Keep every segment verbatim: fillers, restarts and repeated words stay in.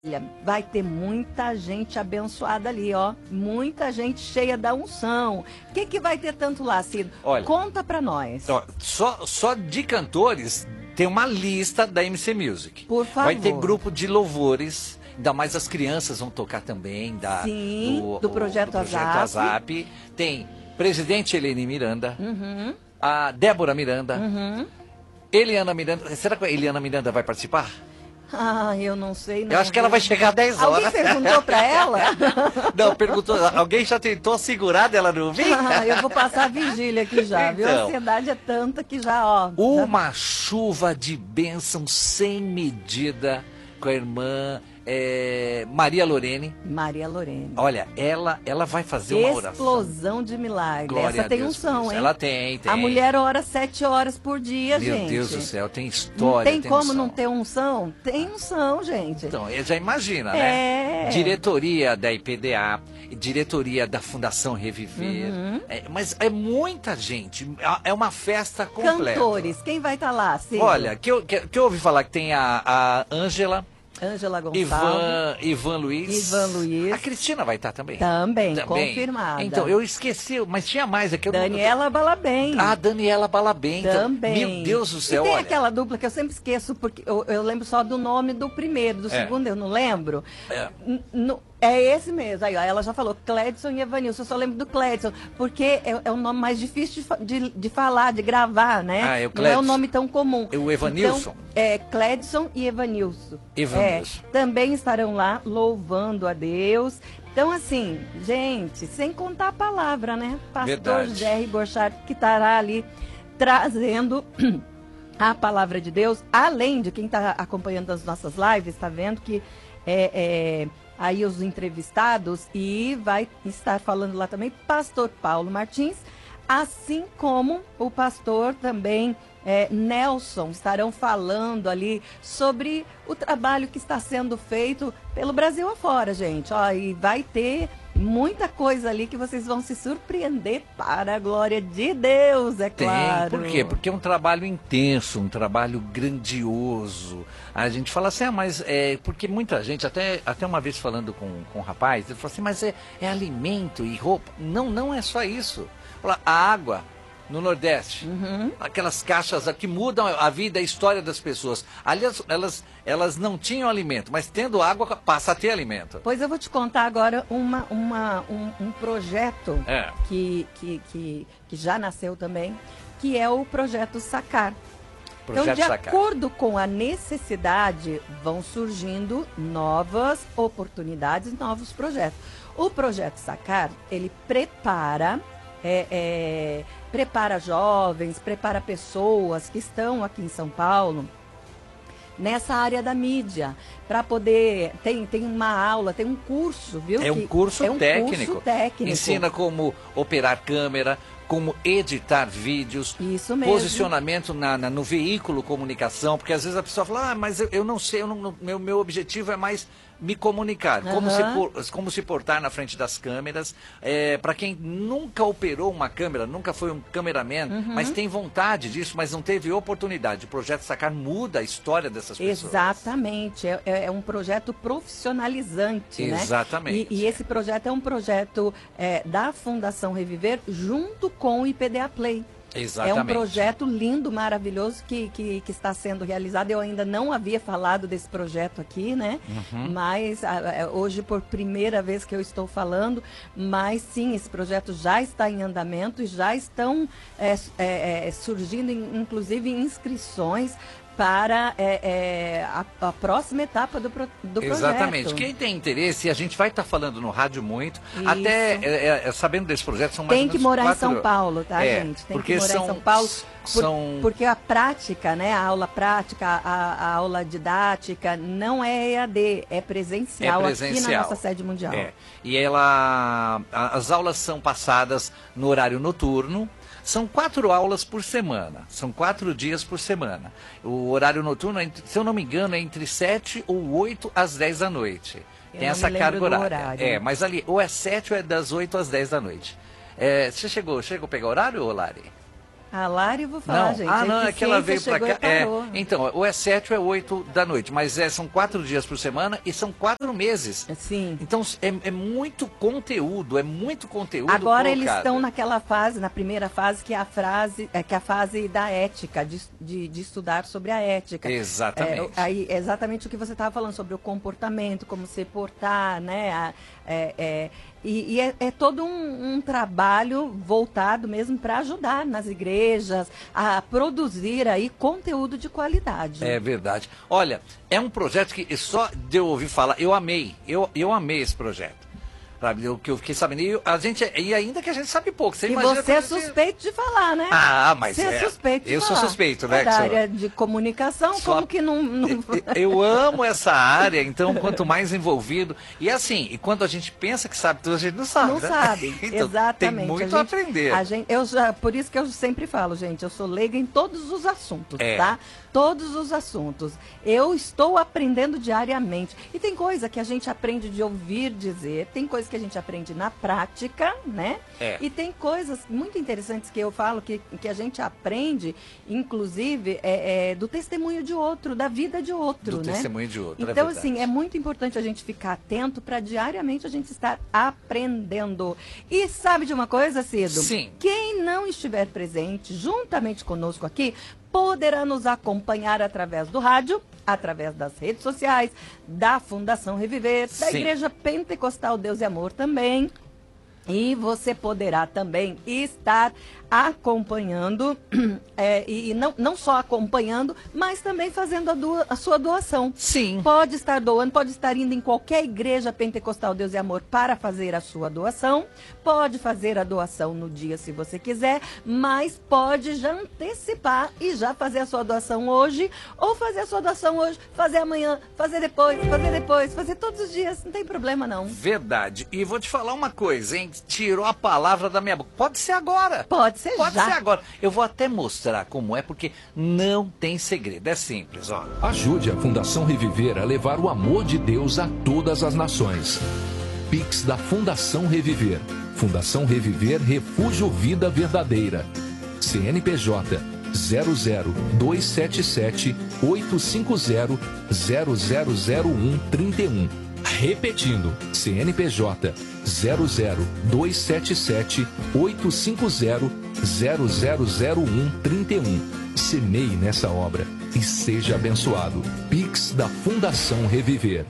Olha, vai ter muita gente abençoada ali, ó. Muita gente cheia da unção. O que que vai ter tanto lá, Ciro? Olha, conta pra nós. Ó, só, só de cantores tem uma lista da M C Music. Por favor. Vai ter grupo de louvores, ainda mais as crianças vão tocar também. Da, Sim, do, do Projeto, do projeto Azap. Azap. Tem Presidente Helene Miranda, Uhum. a Débora Miranda, Uhum. Eliana Miranda. Será que a Eliana Miranda vai participar? Ah, eu não sei. Não Eu acho que ela vai chegar às dez horas. Alguém perguntou pra ela? Não, perguntou. Alguém já tentou segurar dela não vir? Ah, eu vou passar a vigília aqui já, viu? A Então. ansiedade é tanta que já, ó. Uma chuva de bênção sem medida com a irmã é, Maria Lorene. Maria Lorene. Olha, ela, ela vai fazer uma oração. Explosão de milagre. Glória Essa a tem Deus unção, por isso. hein? Ela tem, tem. A mulher ora sete horas por dia, Meu gente. Deus do céu, tem história. Não tem, como unção. não ter unção? Tem unção, gente. Então, já imagina, É. né? Diretoria da I P D A, diretoria da Fundação Reviver. Uhum. É, mas é muita gente, é uma festa completa. Cantores, quem vai estar lá, Ciro? Olha, que eu, que, que eu ouvi falar que tem a, a Ângela, Ângela Gonçalves. Ivan, Ivan Luiz. Ivan Luiz. A Cristina vai estar também. Também, confirmada. Então, eu esqueci, mas tinha mais aqui. Eu não- Daniela Balabem. Ah, Daniela Balabem. Também. Meu Deus do céu, e tem olha. aquela dupla que eu sempre esqueço, porque eu, eu lembro só do nome do primeiro, do É. segundo eu não lembro. É. N- no- É esse mesmo. Aí, ó, ela já falou, Cledson e Evanilson. Eu só lembro do Cledson, porque é, é o nome mais difícil de, fa- de, de falar, de gravar, né? Ah, é o não é um Cledson. nome tão comum. É o Evanilson? Então, é Cledson e Evanilson. Evanilson. É, também estarão lá louvando a Deus. Então, assim, gente, sem contar a palavra, né? Pastor Verdade. Jerry Borchardt, que estará ali trazendo a palavra de Deus, além de quem está acompanhando as nossas lives, está vendo que é, é, aí os entrevistados, e vai estar falando lá também pastor Paulo Martins, assim como o pastor também é, Nelson, estarão falando ali sobre o trabalho que está sendo feito pelo Brasil afora, gente. Ó, e vai ter muita coisa ali que vocês vão se surpreender para a glória de Deus, é Tem, claro. por quê? Porque é um trabalho intenso, um trabalho grandioso. A gente fala assim, ah, mas é... Porque muita gente, até, até uma vez falando com, com um rapaz, ele falou assim, mas é, é alimento e roupa. Não, não é só isso. Fala, a água no Nordeste, Uhum. aquelas caixas que mudam a vida, a história das pessoas. Aliás, elas, elas não tinham alimento, mas tendo água, passa a ter alimento. Pois eu vou te contar agora uma, uma, um, um projeto É. que, que, que, que já nasceu também, que é o Projeto Sacar. Projeto então, de Sacar. acordo com a necessidade, vão surgindo novas oportunidades, novos projetos. O Projeto Sacar, ele prepara, é, é, prepara jovens, prepara pessoas que estão aqui em São Paulo nessa área da mídia, para poder, tem, tem uma aula, tem um curso, viu? É um que- curso é um técnico. curso técnico. Ensina como operar câmera, como editar vídeos, Isso mesmo. posicionamento na, na- no veículo comunicação, porque às vezes a pessoa fala, ah, mas eu, eu não sei, eu não, meu, meu objetivo é mais me comunicar, como, se, Aham. por- como se portar na frente das câmeras. É, para quem nunca operou uma câmera, nunca foi um cameraman, Uhum. mas tem vontade disso, mas não teve oportunidade. O Projeto Sacar muda a história dessas pessoas. Exatamente, é, é- é um projeto profissionalizante, né? Exatamente. E, e esse projeto é um projeto é, da Fundação Reviver junto com o I P D A Play. Exatamente. É um projeto lindo, maravilhoso que, que, que está sendo realizado. Eu ainda não havia falado desse projeto aqui, né? Uhum. Mas a- a- hoje, por primeira vez que eu estou falando, mas sim, esse projeto já está em andamento e já estão é, é, é, surgindo, in- inclusive, inscrições para é, é, a, a próxima etapa do, pro, do projeto. Exatamente. Quem tem interesse, a gente vai estar falando no rádio muito, Isso. até é, é, sabendo desse projeto, são mais Tem ou que menos morar quatro... em São Paulo, tá, É, gente? Tem porque que morar são, em São Paulo. Por- São... Porque a prática, né, a aula prática, a, a aula didática, não é E A D, é presencial, É aqui na presencial. nossa sede mundial. É. E ela, a- as aulas são passadas no horário noturno. São quatro aulas por semana, são quatro dias por semana. O horário noturno, é entre- se eu não me engano, é entre sete ou oito às dez da noite. Eu Tem não essa me lembro carga do horária. horário. É, mas ali, ou é sete ou é das oito às dez da noite. É, você chegou, chegou a pegar horário, ô Lari? A Lari, eu vou falar, não. gente. Ah, não, é que ela veio para cá. É, então, ou é sete ou é oito da noite, mas é, são quatro dias por semana e são quatro meses. Sim. Então é, é muito conteúdo, é muito conteúdo. Agora colocado. Eles estão naquela fase, na primeira fase, que é a frase, é, que é a fase da ética, de, de, de estudar sobre a ética. Exatamente. É, aí, é exatamente o que você estava falando sobre o comportamento, como se portar, né? A, é, é, E, e é, é todo um, um trabalho voltado mesmo para ajudar nas igrejas a produzir aí conteúdo de qualidade. É verdade. Olha, é um projeto que só de eu ouvir falar, eu amei, eu, eu amei esse projeto. Sabe, o que eu fiquei sabendo. E a gente, e ainda que a gente sabe pouco. Você e imagina você é gente... suspeito de falar, né? Ah, mas você é, é suspeito de eu falar. sou suspeito, né? É da área de comunicação, Só... como que não... não... Eu amo essa área, então quanto mais envolvido... E assim, e quando a gente pensa que sabe tudo, a gente não sabe, Não né? sabe, então, exatamente. Tem muito a, gente, a aprender. A gente, eu já, por isso que eu sempre falo, gente, eu sou leiga em todos os assuntos, é. tá? Todos os assuntos. Eu estou aprendendo diariamente. E tem coisa que a gente aprende de ouvir dizer, tem coisa que a gente aprende na prática, né? É. E tem coisas muito interessantes que eu falo que, que a gente aprende, inclusive, é, é, do testemunho de outro, da vida de outro, do né? testemunho de outro, Então, é assim, é muito importante a gente ficar atento para diariamente a gente estar aprendendo. E sabe de uma coisa, Cido? Sim. Quem não estiver presente juntamente conosco aqui, poderá nos acompanhar através do rádio, através das redes sociais, da Fundação Reviver, da Sim. Igreja Pentecostal Deus e Amor também. E você poderá também estar acompanhando, é, e não, não só acompanhando, mas também fazendo a, doa, a sua doação. Sim. Pode estar doando, pode estar indo em qualquer igreja pentecostal Deus e Amor para fazer a sua doação. Pode fazer a doação no dia se você quiser, mas pode já antecipar e já fazer a sua doação hoje, ou fazer a sua doação hoje, fazer amanhã, fazer depois, fazer depois, fazer todos os dias, não tem problema não. Verdade. E vou te falar uma coisa, hein? Tirou a palavra da minha boca. Pode ser agora. Pode ser Pode já. ser agora. Eu vou até mostrar como é, porque não tem segredo. É simples, ó. Ajude a Fundação Reviver a levar o amor de Deus a todas as nações. Pix da Fundação Reviver. Fundação Reviver Refúgio Vida Verdadeira. C N P J zero zero dois sete sete oito cinco zero zero zero zero um trinta e um. Repetindo, C N P J zero zero dois sete sete oito cinco zero zero zero zero um trinta e um. Semeie nessa obra e seja abençoado. Pix da Fundação Reviver.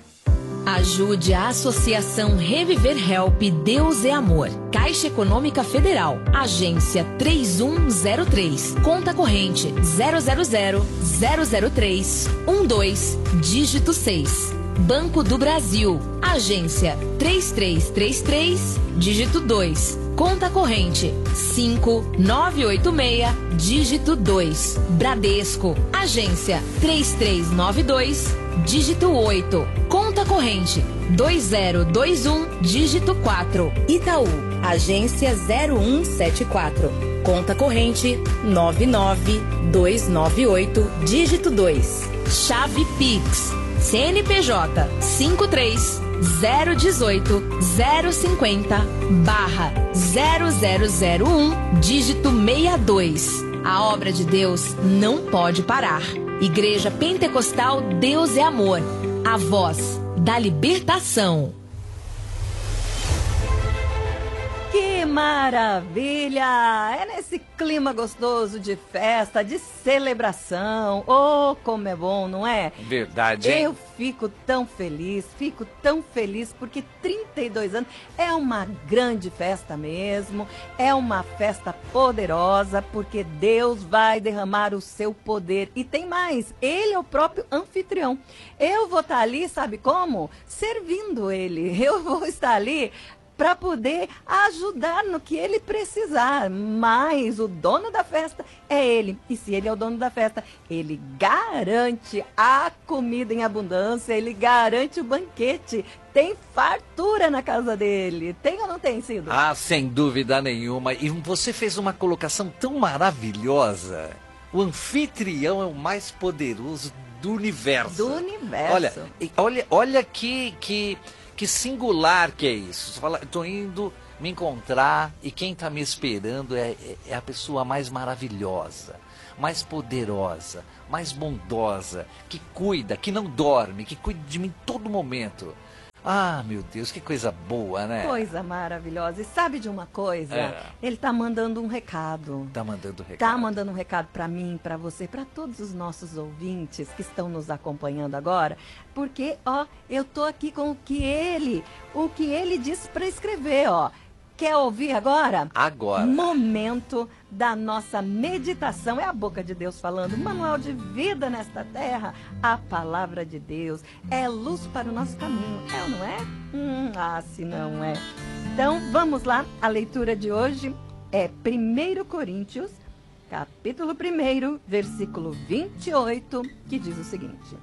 Ajude a Associação Reviver Help Deus é Amor. Caixa Econômica Federal. Agência três um zero três. Conta corrente zero zero zero zero zero três um dois, dígito seis. Banco do Brasil. Agência três três três três, dígito dois. Conta corrente cinco nove oito seis, dígito dois. Bradesco. Agência três três nove dois, dígito oito. Conta corrente dois zero dois um, dígito quatro. Itaú. Agência zero um sete quatro. Conta corrente nove nove dois nove oito, dígito dois. Chave Pix. C N P J cinco três zero um oito zero cinco zero barra zero zero zero um, dígito sessenta e dois. A obra de Deus não pode parar. Igreja Pentecostal Deus é Amor. A voz da libertação. Que maravilha! É nesse clima gostoso de festa, de celebração. Oh, como é bom, não é? Verdade, hein? Eu fico tão feliz, fico tão feliz, porque trinta e dois anos é uma grande festa mesmo. É uma festa poderosa, porque Deus vai derramar o seu poder. E tem mais, Ele é o próprio anfitrião. Eu vou estar ali, sabe como? Servindo Ele. Eu vou estar ali para poder ajudar no que ele precisar. Mas o dono da festa é ele. E se ele é o dono da festa, ele garante a comida em abundância, ele garante o banquete. Tem fartura na casa dele. Tem ou não tem, Cido? Ah, sem dúvida nenhuma. E você fez uma colocação tão maravilhosa. O anfitrião é o mais poderoso do universo. Do universo. Olha, olha, olha que... que... Que singular que é isso. Você fala, estou indo me encontrar e quem está me esperando é, é, é a pessoa mais maravilhosa, mais poderosa, mais bondosa, que cuida, que não dorme, que cuida de mim em todo momento. Ah, meu Deus, que coisa boa, né? Coisa maravilhosa. E sabe de uma coisa? É. Ele tá mandando um recado. Tá mandando recado. Tá mandando um recado para mim, para você, para todos os nossos ouvintes que estão nos acompanhando agora. Porque, ó, eu tô aqui com o que ele, o que ele disse para escrever, ó. Quer ouvir agora? Agora. Momento da nossa meditação. É a boca de Deus falando. Manual de vida nesta terra. A palavra de Deus é luz para o nosso caminho. É ou não é? Hum, ah, se não é. Então, vamos lá. A leitura de hoje é primeira Coríntios, capítulo um, versículo vinte e oito, que diz o seguinte.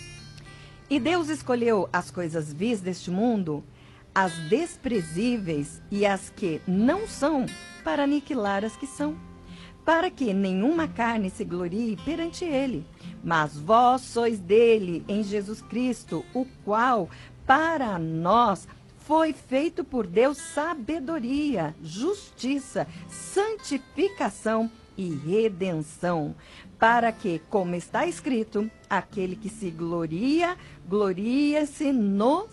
E Deus escolheu as coisas vis deste mundo, as desprezíveis e as que não são, para aniquilar as que são, para que nenhuma carne se glorie perante ele. Mas vós sois dele, em Jesus Cristo, o qual, para nós, foi feito por Deus sabedoria, justiça, santificação e redenção, para que, como está escrito, aquele que se gloria, gloria-se no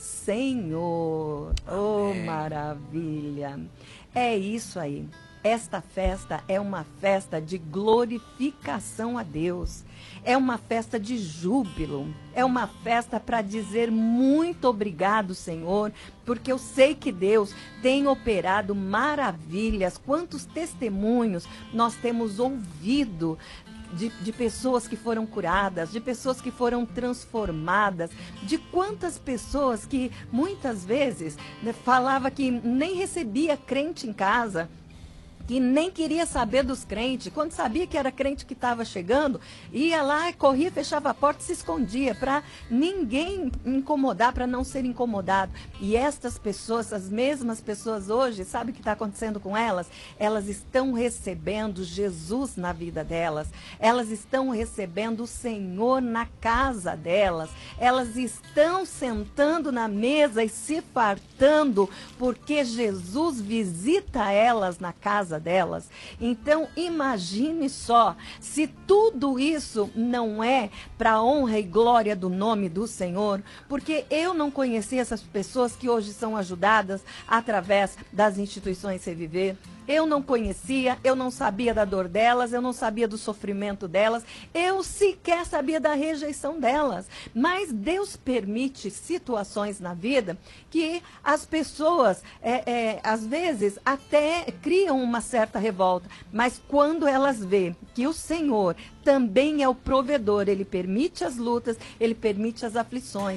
Senhor. Oh, maravilha! É isso aí. Esta festa é uma festa de glorificação a Deus. É uma festa de júbilo. É uma festa para dizer muito obrigado, Senhor, porque eu sei que Deus tem operado maravilhas. Quantos testemunhos nós temos ouvido de, de pessoas que foram curadas, de pessoas que foram transformadas, de quantas pessoas que muitas vezes, né, falava que nem recebia crente em casa, que nem queria saber dos crentes. Quando sabia que era crente que estava chegando, ia lá, corria, fechava a porta e se escondia para ninguém incomodar, para não ser incomodado. E estas pessoas, as mesmas pessoas hoje, sabe o que está acontecendo com elas? Elas estão recebendo Jesus na vida delas. Elas estão recebendo o Senhor na casa delas. Elas estão sentando na mesa e se fartando porque Jesus visita elas na casa delas. Então, imagine só, se tudo isso não é para a honra e glória do nome do Senhor, porque eu não conheci essas pessoas que hoje são ajudadas através das instituições Reviver. Eu não conhecia, eu não sabia da dor delas, eu não sabia do sofrimento delas, eu sequer sabia da rejeição delas. Mas Deus permite situações na vida que as pessoas, é, é, às vezes, até criam uma certa revolta. Mas quando elas veem que o Senhor também é o provedor, Ele permite as lutas, Ele permite as aflições,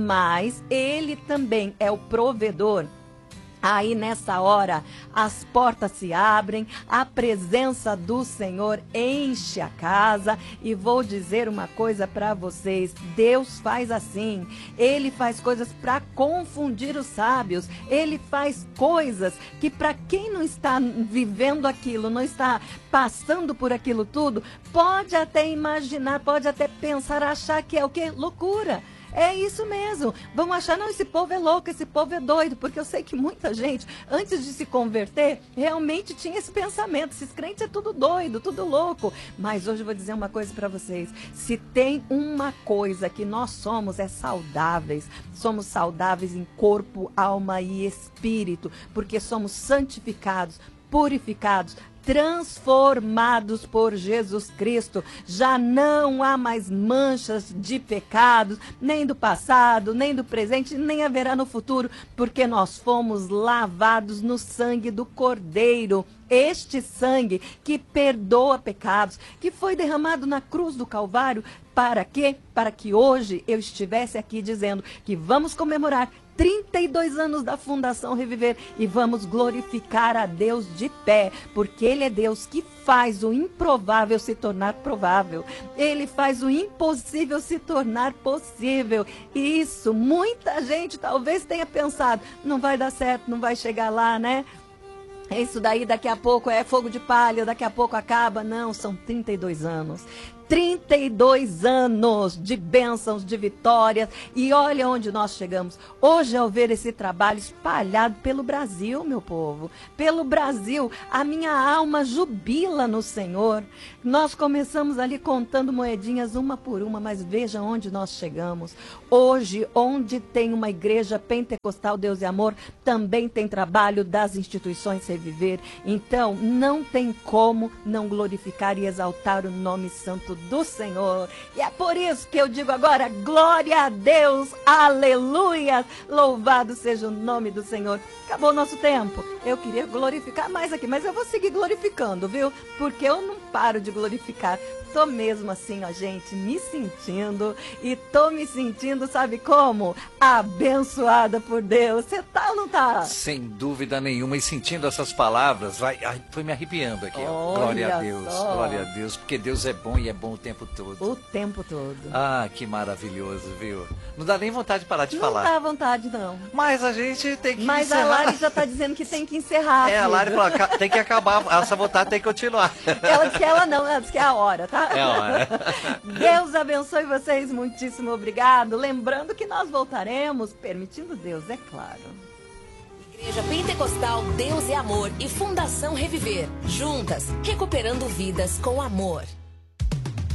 mas Ele também é o provedor. Aí nessa hora as portas se abrem, a presença do Senhor enche a casa. E vou dizer uma coisa para vocês, Deus faz assim, Ele faz coisas para confundir os sábios, Ele faz coisas que para quem não está vivendo aquilo, não está passando por aquilo tudo, pode até imaginar, pode até pensar, achar que é o quê? Loucura. É isso mesmo. Vão achar, não, esse povo é louco, esse povo é doido. Porque eu sei que muita gente, antes de se converter, realmente tinha esse pensamento. Esses crentes é tudo doido, tudo louco. Mas hoje eu vou dizer uma coisa para vocês. Se tem uma coisa que nós somos, é saudáveis. Somos saudáveis em corpo, alma e espírito. Porque somos santificados, purificados, transformados por Jesus Cristo. Já não há mais manchas de pecados, nem do passado, nem do presente, nem haverá no futuro, porque nós fomos lavados no sangue do Cordeiro. Este sangue que perdoa pecados, que foi derramado na cruz do Calvário, para quê? Para que hoje eu estivesse aqui dizendo que vamos comemorar trinta e dois anos da Fundação Reviver e vamos glorificar a Deus de pé, porque Ele é Deus que faz o improvável se tornar provável. Ele faz o impossível se tornar possível. Isso, muita gente talvez tenha pensado, não vai dar certo, não vai chegar lá, né? Isso daí daqui a pouco é fogo de palha, daqui a pouco acaba. Não, são trinta e dois anos. trinta e dois anos de bênçãos, de vitórias, e olha onde nós chegamos. Hoje, ao ver esse trabalho espalhado pelo Brasil, meu povo, pelo Brasil, a minha alma jubila no Senhor. Nós começamos ali contando moedinhas uma por uma, mas veja onde nós chegamos. Hoje, onde tem uma igreja pentecostal Deus e Amor, também tem trabalho das instituições Reviver. Então, não tem como não glorificar e exaltar o nome santo do Senhor. E é por isso que eu digo agora, glória a Deus, aleluia, louvado seja o nome do Senhor. Acabou o nosso tempo. Eu queria glorificar mais aqui, mas eu vou seguir glorificando, viu? Porque eu não paro de glorificar. Tô mesmo assim, ó, gente, me sentindo, e tô me sentindo, sabe como? Abençoada por Deus. Você tá ou não tá? Sem dúvida nenhuma, e sentindo essas palavras, vai, ai, foi me arrepiando aqui, ó. Glória a Deus, só. Glória a Deus, porque Deus é bom e é bom o tempo todo. O tempo todo. Ah, que maravilhoso, viu? Não dá nem vontade de parar de não falar. Não dá vontade, não. Mas a gente tem que Mas encerrar. a Lari já tá dizendo que tem que encerrar. É, a filho. Lari falou, tem que acabar, essa vontade tem que continuar. Ela disse que ela não, ela disse que é a hora, tá? É a hora. Deus abençoe vocês, muitíssimo obrigado. Lembrando que nós voltaremos, permitindo Deus, é claro. Igreja Pentecostal Deus é Amor e Fundação Reviver. Juntas, recuperando vidas com amor.